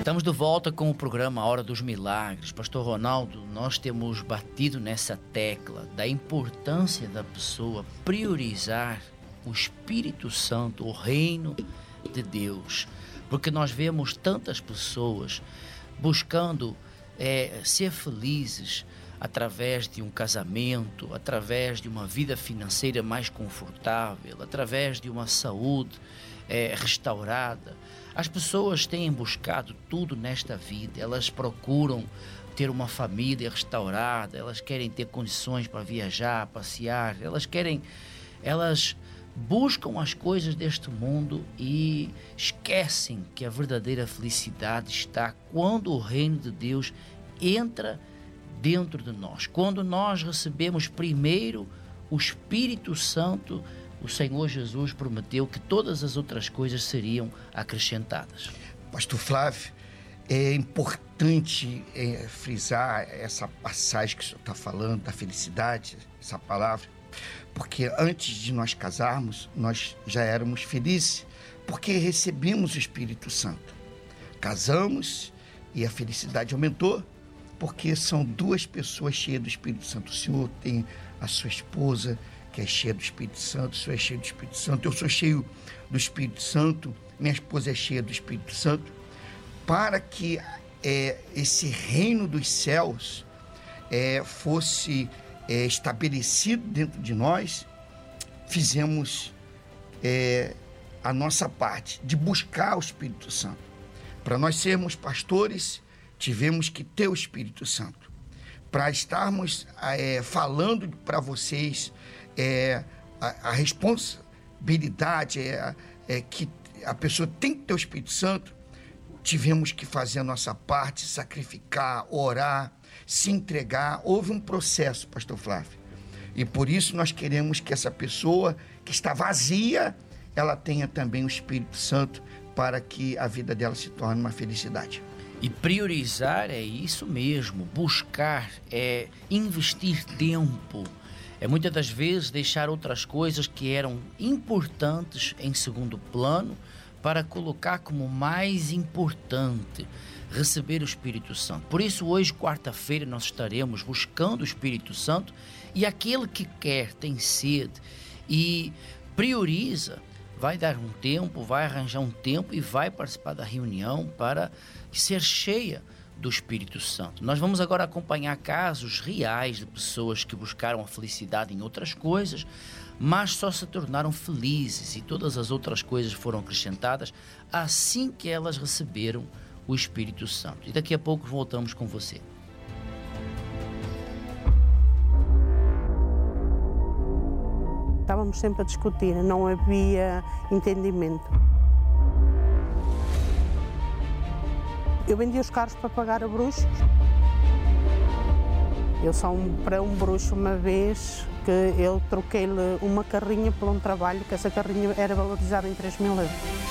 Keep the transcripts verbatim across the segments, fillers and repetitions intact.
Estamos de volta com o programa Hora dos Milagres. Pastor Ronaldo, nós temos batido nessa tecla da importância da pessoa priorizar o Espírito Santo, o reino de Deus. Porque nós vemos tantas pessoas buscando é, ser felizes através de um casamento, através de uma vida financeira mais confortável, através de uma saúde é, restaurada. As pessoas têm buscado tudo nesta vida, elas procuram ter uma família restaurada, elas querem ter condições para viajar, passear, elas querem, elas buscam as coisas deste mundo e esquecem que a verdadeira felicidade está quando o reino de Deus entra dentro de nós. Quando nós recebemos primeiro o Espírito Santo, o Senhor Jesus prometeu que todas as outras coisas seriam acrescentadas. Pastor Flávio, é importante é, frisar essa passagem que o senhor está falando, da felicidade, essa palavra, porque antes de nós casarmos, nós já éramos felizes, porque recebemos o Espírito Santo. Casamos e a felicidade aumentou, porque são duas pessoas cheias do Espírito Santo. O senhor tem a sua esposa, que é cheia do Espírito Santo, o senhor é cheio do Espírito Santo, eu sou cheio do Espírito Santo, minha esposa é cheia do Espírito Santo, para que é, esse reino dos céus é, fosse é, estabelecido dentro de nós, fizemos é, a nossa parte de buscar o Espírito Santo. Para nós sermos pastores, tivemos que ter o Espírito Santo. Para estarmos é, falando para vocês, É, a, a responsabilidade é, é que a pessoa tem que ter o Espírito Santo, tivemos que fazer a nossa parte, sacrificar, orar, se entregar. Houve um processo, pastor Flávio, e por isso nós queremos que essa pessoa que está vazia, ela tenha também o Espírito Santo, para que a vida dela se torne uma felicidade. E priorizar é isso mesmo, buscar, é investir tempo, é muitas das vezes deixar outras coisas que eram importantes em segundo plano para colocar como mais importante receber o Espírito Santo. Por isso hoje, quarta-feira, nós estaremos buscando o Espírito Santo, e aquele que quer, tem sede e prioriza, vai dar um tempo, vai arranjar um tempo e vai participar da reunião para ser cheia do Espírito Santo. Nós vamos agora acompanhar casos reais de pessoas que buscaram a felicidade em outras coisas, mas só se tornaram felizes e todas as outras coisas foram acrescentadas assim que elas receberam o Espírito Santo. E daqui a pouco voltamos com você. Estávamos sempre a discutir, não havia entendimento. Eu vendia os carros para pagar a bruxos. Eu só um, para um bruxo uma vez que eu troquei-lhe uma carrinha por um trabalho, que essa carrinha era valorizada em três mil euros.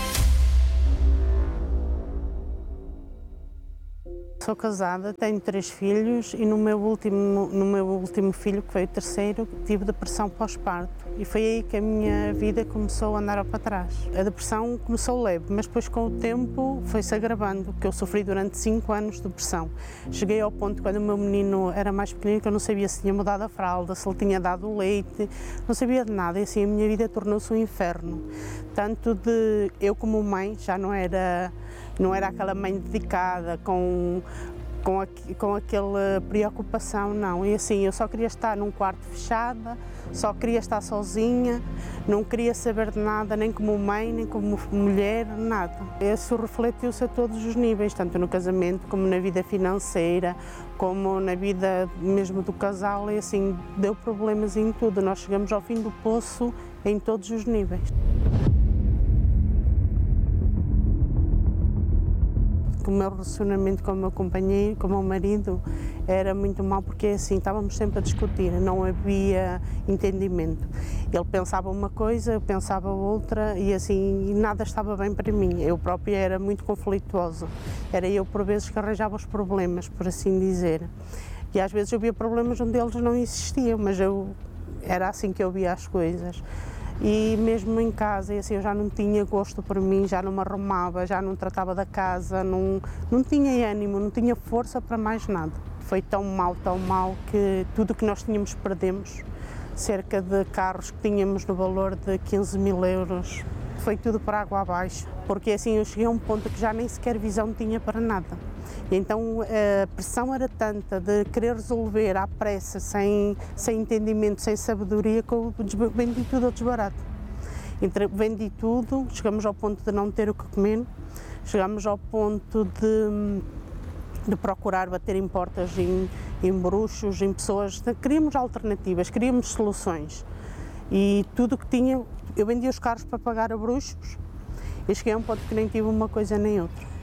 Sou casada, tenho três filhos e no meu último, no meu último filho, que foi o terceiro, tive depressão pós-parto. E foi aí que a minha vida começou a andar para trás. A depressão começou leve, mas depois com o tempo foi-se agravando, que eu sofri durante cinco anos de depressão. Cheguei ao ponto, quando o meu menino era mais pequenino, que eu não sabia se tinha mudado a fralda, se ele tinha dado leite, não sabia de nada, e assim a minha vida tornou-se um inferno. Tanto de eu como mãe, já não era, não era aquela mãe dedicada, com... Com, a, com aquela preocupação, não. E assim, eu só queria estar num quarto fechada, só queria estar sozinha, não queria saber de nada, nem como mãe, nem como mulher, nada. Isso refletiu-se a todos os níveis, tanto no casamento, como na vida financeira, como na vida mesmo do casal, e assim, deu problemas em tudo. Nós chegamos ao fim do poço em todos os níveis. O meu relacionamento com o meu companheiro, com o meu marido, era muito mau, porque assim, estávamos sempre a discutir, não havia entendimento. Ele pensava uma coisa, eu pensava outra, e assim, nada estava bem para mim. Eu própria era muito conflituosa. Era eu, por vezes, que arranjava os problemas, por assim dizer. E às vezes eu via problemas onde eles não existiam, mas eu, era assim que eu via as coisas. E mesmo em casa, assim, eu já não tinha gosto por mim, já não me arrumava, já não tratava da casa, não, não tinha ânimo, não tinha força para mais nada. Foi tão mal, tão mal, que tudo que nós tínhamos perdemos, cerca de carros que tínhamos no valor de quinze mil euros, foi tudo para água abaixo, porque assim eu cheguei a um ponto que já nem sequer visão tinha para nada. E então a pressão era tanta de querer resolver à pressa, sem, sem entendimento, sem sabedoria, que eu vendi tudo ao desbarato. Entre, vendi tudo, chegamos ao ponto de não ter o que comer, chegamos ao ponto de, de procurar bater em portas, em, em bruxos, em pessoas. Queríamos alternativas, queríamos soluções. E tudo o que tinha, eu vendia os carros para pagar a bruxos e cheguei a um ponto que nem tive uma coisa nem outra.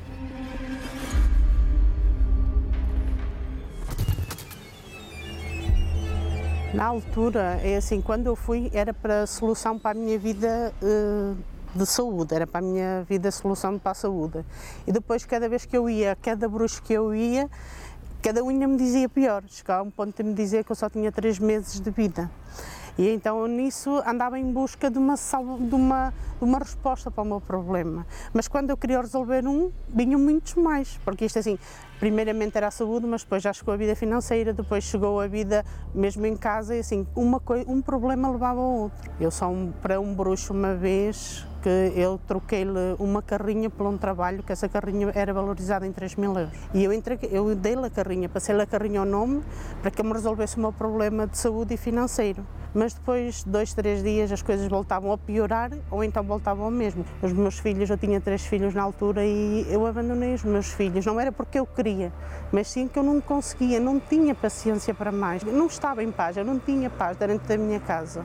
Na altura, é assim, quando eu fui, era para a solução para a minha vida uh, de saúde, era para a minha vida solução para a saúde. E depois, cada vez que eu ia, cada bruxo que eu ia, cada um ainda me dizia pior. Chegava a um ponto de me dizer que eu só tinha três meses de vida. E então nisso andava em busca de uma, de, uma, de uma resposta para o meu problema. Mas quando eu queria resolver um, vinham muitos mais, porque isto assim, primeiramente era a saúde, mas depois já chegou a vida financeira, depois chegou a vida mesmo em casa, e assim, uma coi um problema levava ao outro. Eu só um, para um bruxo uma vez, que eu troquei-lhe uma carrinha por um trabalho, que essa carrinha era valorizada em três mil euros. E eu, eu dei-lhe a carrinha, passei-lhe a carrinha ao nome, para que eu me resolvesse o meu problema de saúde e financeiro. Mas depois, dois, três dias, as coisas voltavam a piorar ou então voltavam ao mesmo. Os meus filhos, eu tinha três filhos na altura e eu abandonei os meus filhos. Não era porque eu queria, mas sim que eu não conseguia, não tinha paciência para mais. Não estava em paz, eu não tinha paz dentro da minha casa.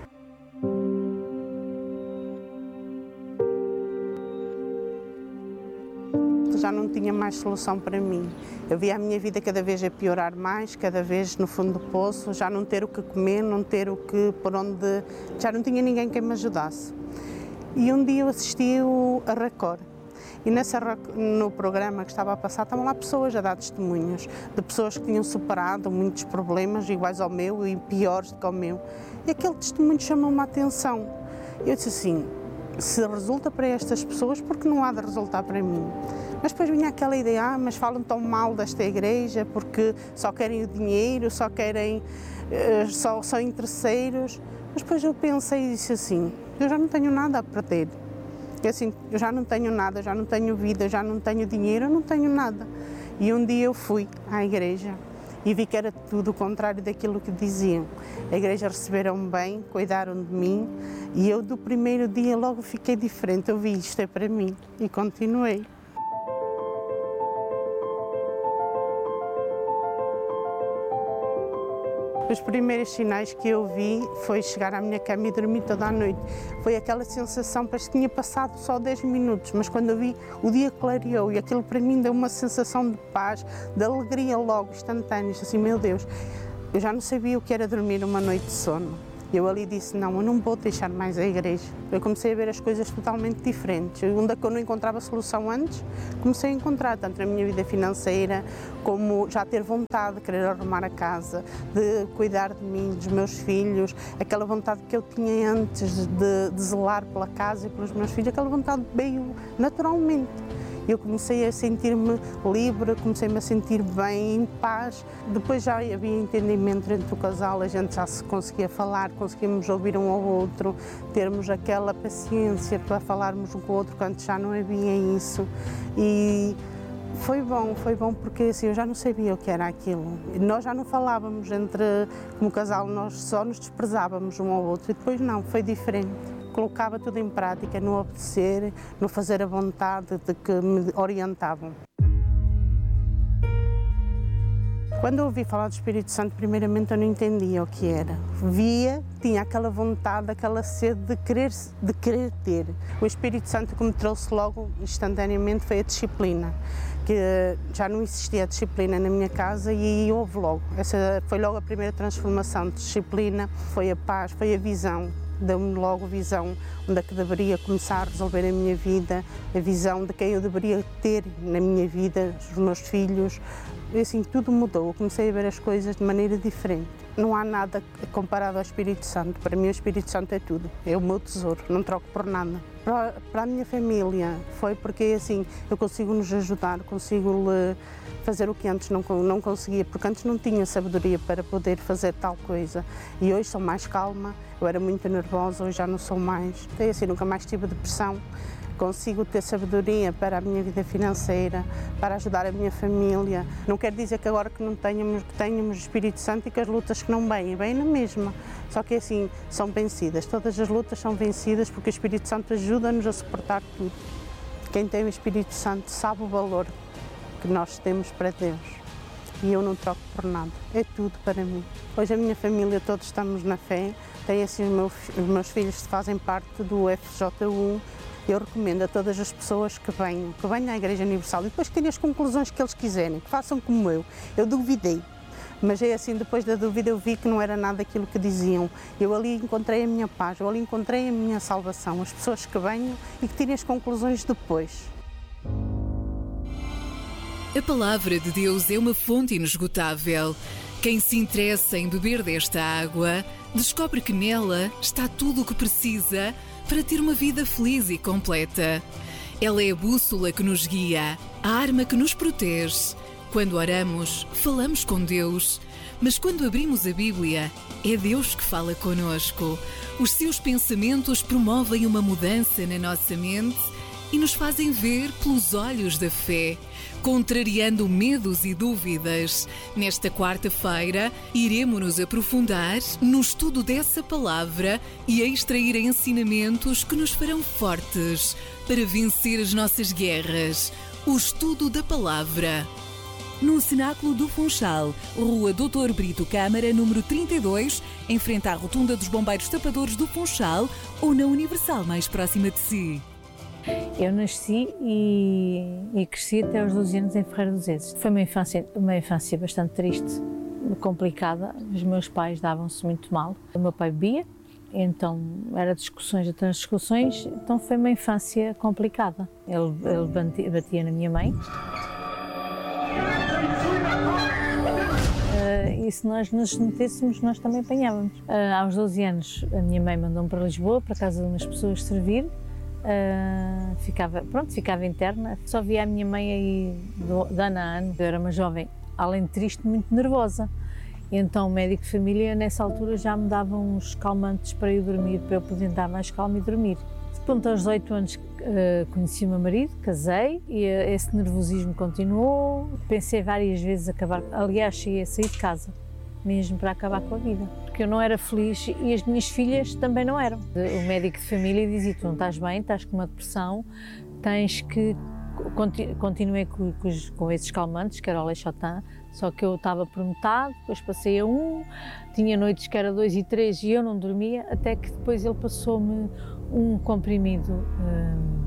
Já não tinha mais solução para mim. Eu via a minha vida cada vez a piorar mais, cada vez no fundo do poço, já não ter o que comer, não ter o que, por onde, já não tinha ninguém que me ajudasse. E um dia eu assisti a Record, e nessa, no programa que estava a passar, estavam lá pessoas a dar testemunhos, de pessoas que tinham superado muitos problemas iguais ao meu e piores do que ao meu. E aquele testemunho chamou-me a atenção. Eu disse assim, se resulta para estas pessoas, por que não há de resultar para mim? Mas depois vinha aquela ideia, ah, mas falam tão mal desta igreja porque só querem o dinheiro, só querem, uh, só são interesseiros. Mas depois eu pensei e disse assim, eu já não tenho nada a perder. Eu, assim, eu já não tenho nada, já não tenho vida, já não tenho dinheiro, eu não tenho nada. E um dia eu fui à igreja e vi que era tudo o contrário daquilo que diziam. A igreja receberam-me bem, cuidaram de mim e eu do primeiro dia logo fiquei diferente. Eu vi, isto é para mim e continuei. Os primeiros sinais que eu vi foi chegar à minha cama e dormir toda a noite. Foi aquela sensação, parece que tinha passado só dez minutos, mas quando eu vi, o dia clareou e aquilo para mim deu uma sensação de paz, de alegria logo, instantânea. Assim, meu Deus, eu já não sabia o que era dormir uma noite de sono. Eu ali disse, não, eu não vou deixar mais a igreja. Eu comecei a ver as coisas totalmente diferentes. Onde é que eu não encontrava solução antes, comecei a encontrar, tanto na minha vida financeira, como já ter vontade de querer arrumar a casa, de cuidar de mim, dos meus filhos, aquela vontade que eu tinha antes de, de zelar pela casa e pelos meus filhos, aquela vontade veio naturalmente. Eu comecei a sentir-me livre, comecei-me a sentir bem, em paz. Depois já havia entendimento entre o casal, a gente já se conseguia falar, conseguíamos ouvir um ao outro, termos aquela paciência para falarmos um com o outro, que antes já não havia isso. E foi bom, foi bom porque assim, eu já não sabia o que era aquilo. Nós já não falávamos entre, como casal, nós só nos desprezávamos um ao outro e depois não, foi diferente. Colocava tudo em prática, no obedecer, no fazer a vontade de que me orientavam. Quando eu ouvi falar do Espírito Santo, primeiramente eu não entendia o que era. Via, tinha aquela vontade, aquela sede de querer, de querer ter. O Espírito Santo que me trouxe logo, instantaneamente, foi a disciplina. Que já não existia a disciplina na minha casa e houve logo. Essa foi logo a primeira transformação de disciplina, foi a paz, foi a visão. Deu-me logo visão, onde é que deveria começar a resolver a minha vida, a visão de quem eu deveria ter na minha vida, os meus filhos. E assim, tudo mudou, eu comecei a ver as coisas de maneira diferente. Não há nada comparado ao Espírito Santo, para mim o Espírito Santo é tudo, é o meu tesouro, não troco por nada. Para, para a minha família foi porque assim, eu consigo nos ajudar, consigo fazer o que antes não, não conseguia, porque antes não tinha sabedoria para poder fazer tal coisa. E hoje sou mais calma, eu era muito nervosa, hoje já não sou mais. Então, assim, nunca mais tive depressão. Consigo ter sabedoria para a minha vida financeira, para ajudar a minha família. Não quer dizer que agora que não tenhamos, que tenhamos Espírito Santo e que as lutas que não vêm, vêm na mesma. Só que assim, são vencidas. Todas as lutas são vencidas porque o Espírito Santo ajuda-nos a suportar tudo. Quem tem o Espírito Santo sabe o valor que nós temos para Deus. E eu não troco por nada. É tudo para mim. Hoje a minha família, todos estamos na fé. Tem assim, os meus, os meus filhos que fazem parte do F J U. Eu recomendo a todas as pessoas que venham, que venham à Igreja Universal e depois que tenham as conclusões que eles quiserem, que façam como eu. Eu duvidei, mas é assim, depois da dúvida eu vi que não era nada aquilo que diziam. Eu ali encontrei a minha paz, eu ali encontrei a minha salvação. As pessoas que venham e que tirem as conclusões depois. A palavra de Deus é uma fonte inesgotável. Quem se interessa em beber desta água, descobre que nela está tudo o que precisa para ter uma vida feliz e completa. Ela é a bússola que nos guia, a arma que nos protege. Quando oramos, falamos com Deus, mas quando abrimos a Bíblia, é Deus que fala conosco. Os seus pensamentos promovem uma mudança na nossa mente e nos fazem ver pelos olhos da fé, contrariando medos e dúvidas. Nesta quarta-feira, iremos-nos aprofundar no estudo dessa palavra e a extrair ensinamentos que nos farão fortes para vencer as nossas guerras. O estudo da palavra. No Cenáculo do Funchal, Rua doutor Brito Câmara, número trinta e dois, em frente à Rotunda dos Bombeiros Tapadores do Funchal, ou na Universal mais próxima de si. Eu nasci e, e cresci até aos doze anos em Ferreira dos Ezes. Foi uma infância, uma infância bastante triste, complicada. Os meus pais davam-se muito mal. O meu pai bebia, então era discussões atrás de discussões, então foi uma infância complicada. Ele, ele batia, batia na minha mãe. Uh, e se nós nos metêssemos, nós também apanhávamos. Uh, aos doze anos, a minha mãe mandou-me para Lisboa, para a casa de umas pessoas servir. Uh, ficava, pronto, ficava interna. Só via a minha mãe aí do, de ano a ano. Eu era uma jovem, além de triste, muito nervosa. E então o médico de família, nessa altura, já me dava uns calmantes para eu dormir, para eu poder andar mais calma e dormir. Pronto, aos dezoito anos uh, conheci o meu marido, casei e uh, esse nervosismo continuou. Pensei várias vezes acabar, aliás, cheguei a sair de casa, mesmo para acabar com a vida, porque eu não era feliz e as minhas filhas também não eram. O médico de família dizia: tu não estás bem, estás com uma depressão, tens que... Continuei com, com, com esses calmantes, que era o Lexotan, só que eu estava por metade, depois passei a um, tinha noites que era dois e três e eu não dormia, até que depois ele passou-me um comprimido. Hum,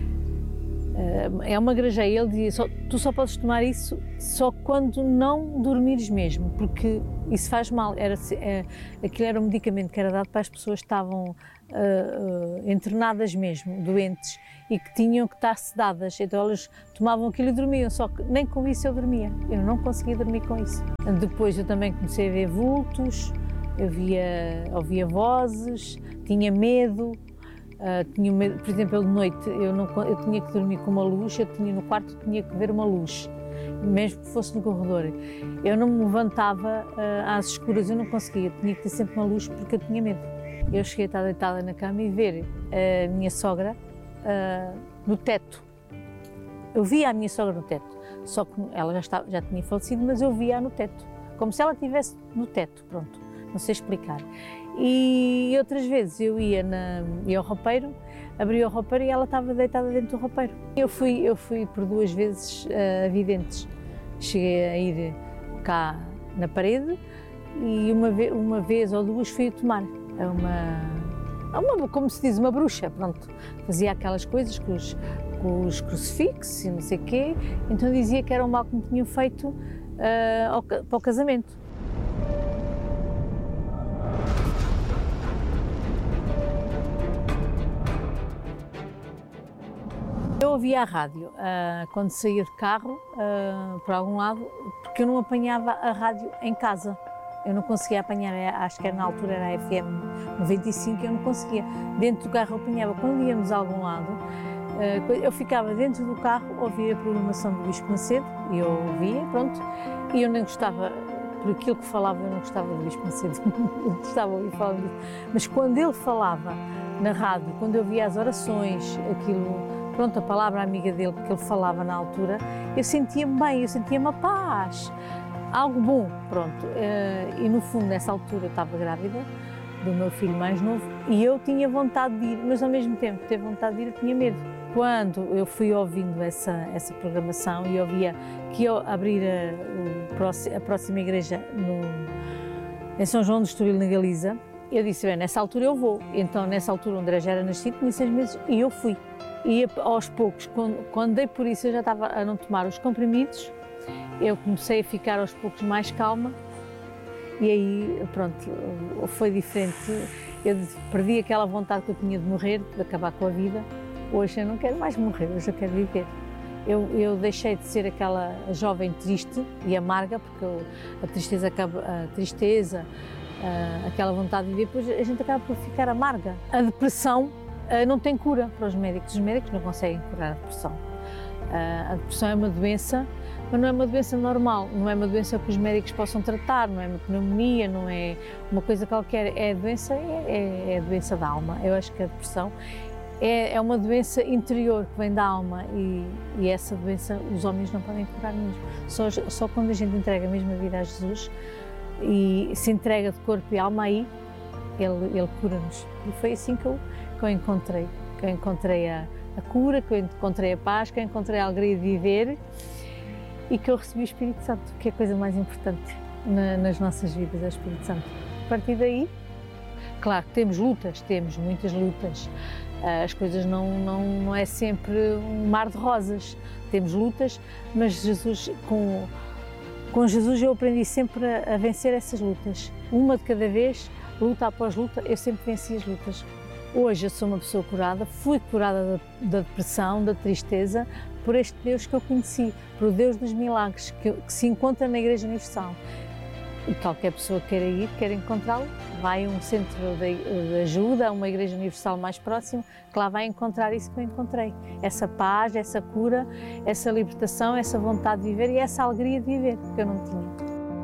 é uma grajeia, ele dizia: só, tu só podes tomar isso só quando não dormires mesmo, porque isso faz mal. Era, é, aquilo era um medicamento que era dado para as pessoas que estavam uh, uh, internadas mesmo, doentes, e que tinham que estar sedadas, então elas tomavam aquilo e dormiam, só que nem com isso eu dormia, eu não conseguia dormir com isso. Depois eu também comecei a ver vultos, eu via, ouvia vozes, tinha medo. Uh, tinha medo, por exemplo, eu de noite eu, não, eu tinha que dormir com uma luz, eu tinha no quarto tinha que ver uma luz, mesmo que fosse no corredor. Eu não me levantava uh, às escuras, eu não conseguia, tinha que ter sempre uma luz porque eu tinha medo. Eu cheguei a estar deitada na cama e ver a minha sogra uh, no teto. Eu via a minha sogra no teto, só que ela já, estava, já tinha falecido, mas eu via-a no teto, como se ela estivesse no teto, pronto, não sei explicar. E outras vezes eu ia, na, ia ao roupeiro, abria o roupeiro e ela estava deitada dentro do roupeiro. Eu fui, eu fui por duas vezes uh, a videntes. Cheguei a ir cá na parede e uma, ve uma vez ou duas fui a tomar. É uma, uma, como se diz, uma bruxa, pronto. Fazia aquelas coisas com os, com os crucifixos e não sei o quê, então dizia que era um mal que me tinham feito uh, ao, para o casamento. ouvia a rádio uh, quando saía de carro uh, para algum lado, porque eu não apanhava a rádio em casa. Eu não conseguia apanhar, acho que era, na altura era a F M noventa e cinco, eu não conseguia. Dentro do carro eu apanhava. Quando íamos a algum lado, uh, eu ficava dentro do carro a ouvir a programação do Bispo Macedo, e eu ouvia, pronto, e eu nem gostava, por aquilo que falava, eu não gostava do Bispo Macedo, eu gostava de ouvir falar disso. Mas quando ele falava na rádio, quando eu via as orações, aquilo, pronto, a palavra amiga dele, porque ele falava na altura, eu sentia-me bem, eu sentia-me a paz, algo bom, pronto. E no fundo, nessa altura, eu estava grávida do meu filho mais novo e eu tinha vontade de ir, mas ao mesmo tempo de ter vontade de ir, eu tinha medo. Quando eu fui ouvindo essa, essa programação e ouvia que eu abrir a, a próxima igreja no, em São João do Estoril, na Galiza, eu disse, bem, nessa altura eu vou. Então, nessa altura, o André já era nascido, tinha seis meses, e eu fui. E aos poucos, quando, quando dei por isso, eu já estava a não tomar os comprimidos, eu comecei a ficar aos poucos mais calma, e aí, pronto, foi diferente. Eu perdi aquela vontade que eu tinha de morrer, de acabar com a vida. Hoje eu não quero mais morrer, hoje eu quero viver. Eu, eu deixei de ser aquela jovem triste e amarga, porque eu, a tristeza, a tristeza Uh, aquela vontade de viver, depois a gente acaba por ficar amarga. A depressão uh, não tem cura para os médicos, os médicos não conseguem curar a depressão. Uh, a depressão é uma doença, mas não é uma doença normal, não é uma doença que os médicos possam tratar, não é uma pneumonia, não é uma coisa qualquer, é a doença, é, é a doença da alma. Eu acho que a depressão é, é uma doença interior que vem da alma e, e essa doença os homens não podem curar mesmo. Só, só quando a gente entrega mesmo a vida a Jesus e se entrega de corpo e alma, aí ele, ele cura-nos. E foi assim que eu, que eu encontrei, que eu encontrei a, a cura, que eu encontrei a paz, que eu encontrei a alegria de viver e que eu recebi o Espírito Santo, que é a coisa mais importante na, nas nossas vidas, é o Espírito Santo. A partir daí, claro que temos lutas, temos muitas lutas, as coisas não, não, não é sempre um mar de rosas, temos lutas, mas Jesus, com Com Jesus eu aprendi sempre a, a vencer essas lutas. Uma de cada vez, luta após luta, eu sempre venci as lutas. Hoje eu sou uma pessoa curada, fui curada da, da depressão, da tristeza, por este Deus que eu conheci, por o Deus dos milagres, que, que se encontra na Igreja Universal. E qualquer pessoa que queira ir, queira encontrá-lo, vai a um centro de, de ajuda, a uma Igreja Universal mais próxima, que lá vai encontrar isso que eu encontrei. Essa paz, essa cura, essa libertação, essa vontade de viver e essa alegria de viver, que eu não tinha.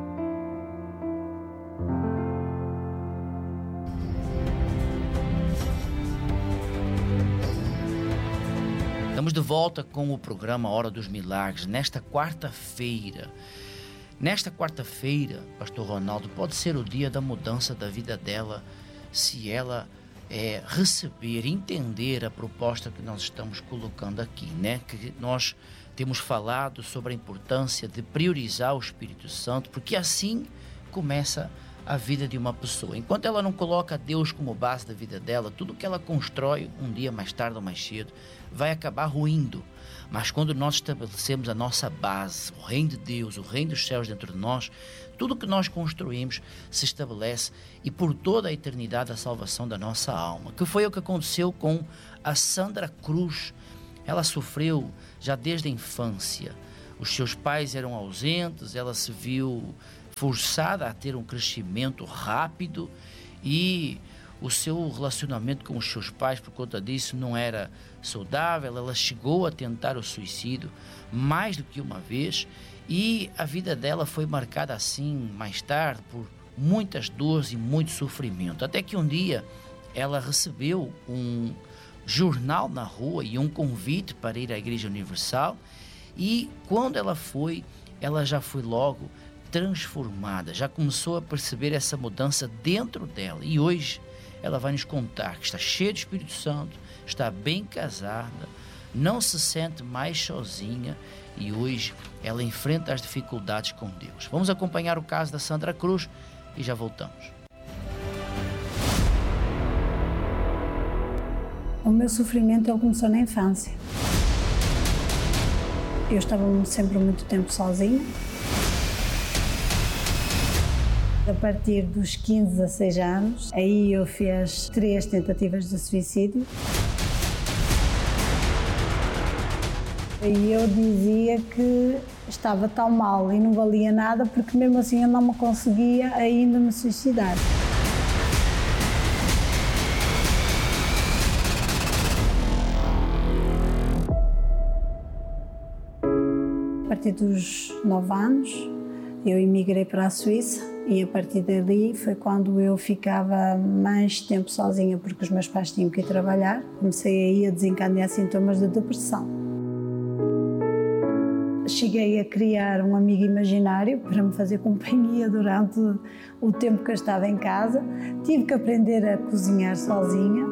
Estamos de volta com o programa Hora dos Milagres, nesta quarta-feira. Nesta quarta-feira, Pastor Ronaldo, pode ser o dia da mudança da vida dela, se ela é, receber, entender a proposta que nós estamos colocando aqui, né? Que nós temos falado sobre a importância de priorizar o Espírito Santo, porque assim começa a vida de uma pessoa. Enquanto ela não coloca Deus como base da vida dela, tudo que ela constrói, um dia mais tarde ou mais cedo, vai acabar ruindo. Mas quando nós estabelecemos a nossa base, o reino de Deus, o reino dos céus dentro de nós, tudo que nós construímos se estabelece e por toda a eternidade a salvação da nossa alma. Que foi o que aconteceu com a Sandra Cruz. Ela sofreu já desde a infância. Os seus pais eram ausentes, ela se viu forçada a ter um crescimento rápido e o seu relacionamento com os seus pais, por conta disso, não era saudável. Ela chegou a tentar o suicídio mais do que uma vez e a vida dela foi marcada assim, mais tarde, por muitas dores e muito sofrimento. Até que um dia ela recebeu um jornal na rua e um convite para ir à Igreja Universal e quando ela foi, ela já foi logo transformada, já começou a perceber essa mudança dentro dela e hoje ela vai nos contar que está cheia de Espírito Santo, está bem casada, não se sente mais sozinha e hoje ela enfrenta as dificuldades com Deus. Vamos acompanhar o caso da Sandra Cruz e já voltamos. O meu sofrimento ele começou na infância. Eu estava sempre muito tempo sozinha. A partir dos quinze, dezasseis anos, aí eu fiz três tentativas de suicídio. E eu dizia que estava tão mal e não valia nada, porque mesmo assim eu não me conseguia ainda me suicidar. A partir dos nove anos, eu emigrei para a Suíça e a partir dali foi quando eu ficava mais tempo sozinha, porque os meus pais tinham que ir trabalhar. Comecei aí a desencadear sintomas de depressão. Cheguei a criar um amigo imaginário para me fazer companhia durante o tempo que eu estava em casa. Tive que aprender a cozinhar sozinha.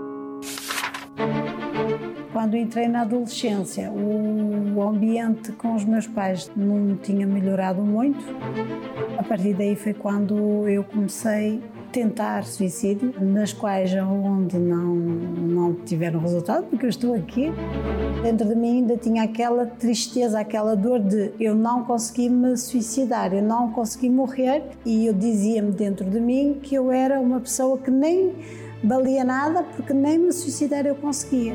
Quando entrei na adolescência, o ambiente com os meus pais não tinha melhorado muito. A partir daí foi quando eu comecei a tentar suicídio, nas quais onde não, não tiveram resultado, porque eu estou aqui. Dentro de mim ainda tinha aquela tristeza, aquela dor de eu não consegui me suicidar, eu não consegui morrer, e eu dizia-me dentro de mim que eu era uma pessoa que nem valia nada, porque nem me suicidar eu conseguia.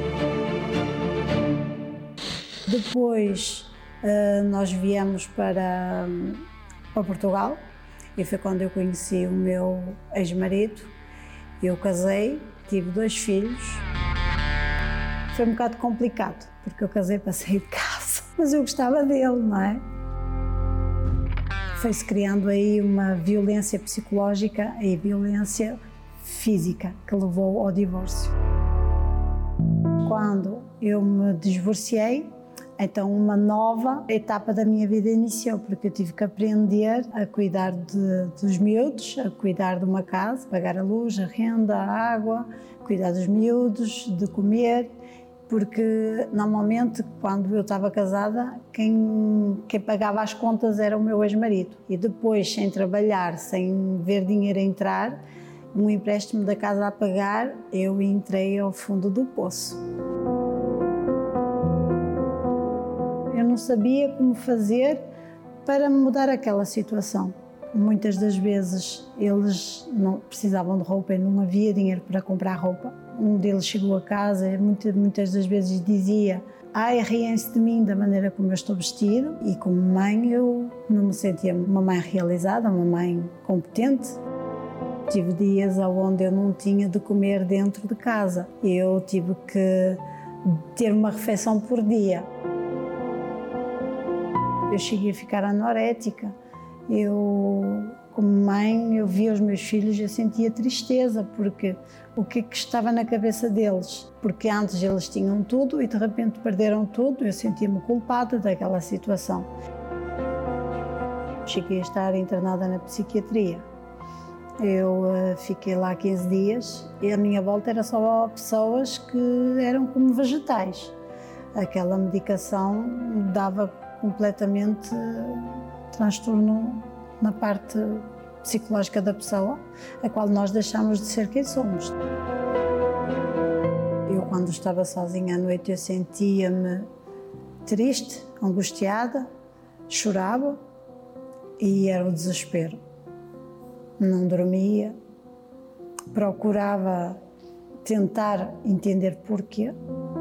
Depois nós viemos para, para Portugal e foi quando eu conheci o meu ex-marido. Eu casei, tive dois filhos. Foi um bocado complicado, porque eu casei para sair de casa, mas eu gostava dele, não é? Foi-se criando aí uma violência psicológica e violência física que levou ao divórcio. Quando eu me divorciei, então uma nova etapa da minha vida iniciou, porque eu tive que aprender a cuidar de, dos miúdos, a cuidar de uma casa, pagar a luz, a renda, a água, cuidar dos miúdos, de comer, porque normalmente quando eu estava casada, quem, quem pagava as contas era o meu ex-marido. E depois, sem trabalhar, sem ver dinheiro entrar, um empréstimo da casa a pagar, eu entrei ao fundo do poço. Eu não sabia como fazer para mudar aquela situação. Muitas das vezes eles não precisavam de roupa e não havia dinheiro para comprar roupa. Um deles chegou a casa e muitas, muitas das vezes dizia: ai, riem-se de mim da maneira como eu estou vestido. E como mãe eu não me sentia uma mãe realizada, uma mãe competente. Tive dias onde eu não tinha de comer dentro de casa. Eu tive que ter uma refeição por dia. Eu cheguei a ficar anorética. Eu, como mãe, eu via os meus filhos e eu sentia tristeza, porque o que é que estava na cabeça deles? Porque antes eles tinham tudo e de repente perderam tudo. Eu sentia-me culpada daquela situação. Cheguei a estar internada na psiquiatria. Eu uh, fiquei lá quinze dias e a minha volta era só pessoas que eram como vegetais. Aquela medicação dava completamente transtorno na parte psicológica da pessoa, a qual nós deixamos de ser quem somos. Eu, quando estava sozinha à noite, eu sentia-me triste, angustiada, chorava e era o desespero. Não dormia, procurava tentar entender porquê.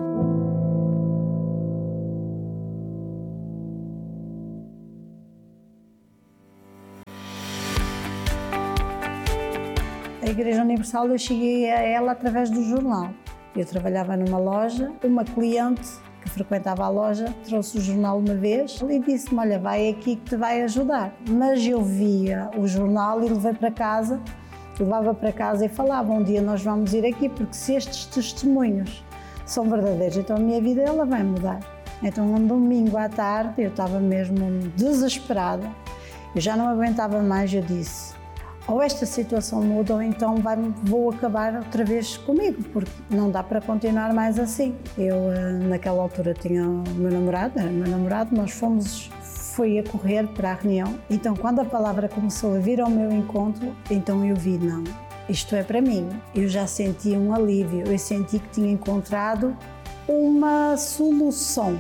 A Igreja Universal eu cheguei a ela através do jornal. Eu trabalhava numa loja, uma cliente que frequentava a loja trouxe o jornal uma vez e disse-me: olha, vai aqui que te vai ajudar. Mas eu via o jornal e levei para casa, levava para casa e falava: um dia nós vamos ir aqui, porque se estes testemunhos são verdadeiros, então a minha vida ela vai mudar. Então um domingo à tarde eu estava mesmo desesperada, eu já não aguentava mais, eu disse: ou esta situação muda ou então vai, vou acabar outra vez comigo, porque não dá para continuar mais assim. Eu, naquela altura, tinha o meu namorado, era o meu namorado, nós fomos, fui a correr para a reunião. Então, quando a palavra começou a vir ao meu encontro, então eu vi, não, isto é para mim. Eu já senti um alívio, eu senti que tinha encontrado uma solução.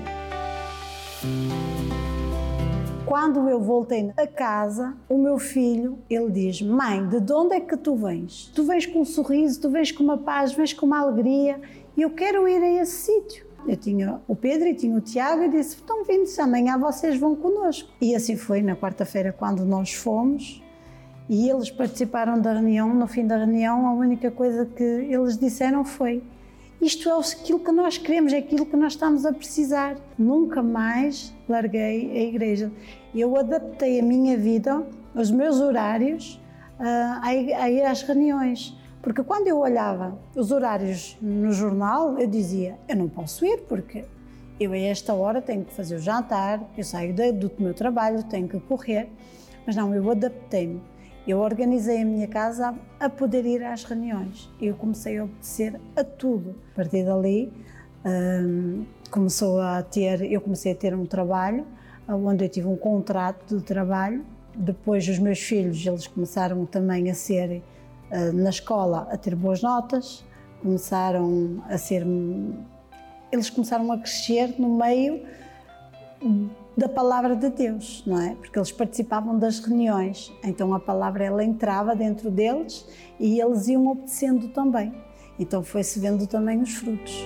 Quando eu voltei a casa, o meu filho, ele diz: mãe, de onde é que tu vens? Tu vens com um sorriso, tu vens com uma paz, vens com uma alegria e eu quero ir a esse sítio. Eu tinha o Pedro e tinha o Tiago e disse, estão vindos, amanhã vocês vão connosco. E assim foi, na quarta-feira, quando nós fomos, e eles participaram da reunião. No fim da reunião, a única coisa que eles disseram foi: isto é aquilo que nós queremos, é aquilo que nós estamos a precisar. Nunca mais larguei a igreja. Eu adaptei a minha vida, os meus horários, a, a ir às reuniões. Porque quando eu olhava os horários no jornal, eu dizia, eu não posso ir, porque eu a esta hora tenho que fazer o jantar, eu saio do meu trabalho, tenho que correr. Mas não, eu adaptei-me. Eu organizei a minha casa a poder ir às reuniões. Eu comecei a obedecer a tudo. A partir dali, hum, começou a ter, eu comecei a ter um trabalho, onde eu tive um contrato de trabalho. Depois os meus filhos, eles começaram também a ser, uh, na escola, a ter boas notas, começaram a ser, eles começaram a crescer no meio da palavra de Deus, não é? Porque eles participavam das reuniões, então a palavra ela entrava dentro deles e eles iam obedecendo também. Então foi-se vendo também os frutos.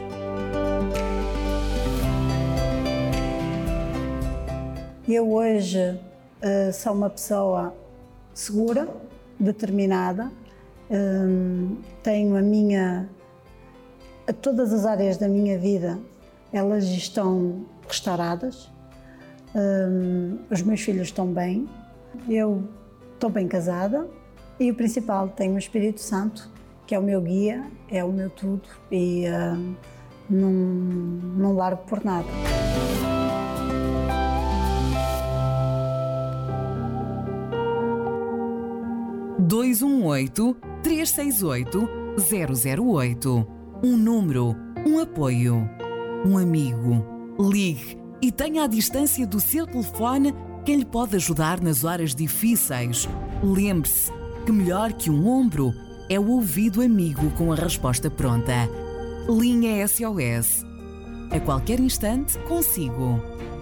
Eu hoje uh, sou uma pessoa segura, determinada, um, tenho a minha, a todas as áreas da minha vida, elas estão restauradas. Um, os meus filhos estão bem, eu estou bem casada e o principal, tenho o Espírito Santo, que é o meu guia, é o meu tudo e uh, não, não largo por nada. dois um oito, três seis oito, zero zero oito. Um número, um apoio, um amigo. Ligue e tenha à distância do seu telefone quem lhe pode ajudar nas horas difíceis. Lembre-se que melhor que um ombro é o ouvido amigo com a resposta pronta. Linha S O S. A qualquer instante, consigo.